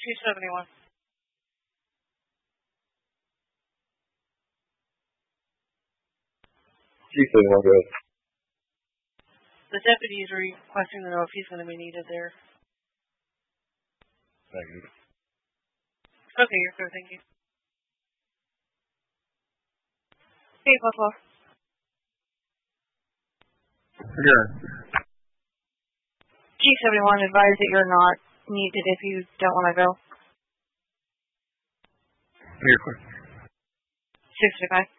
271. G71, go ahead. The deputy is requesting to know if he's going to be needed there. Negative. Okay, you're clear, thank you. Hey, Buffalo. Yeah. G71, advise that you're not needed if you don't want to go. You're clear. 635.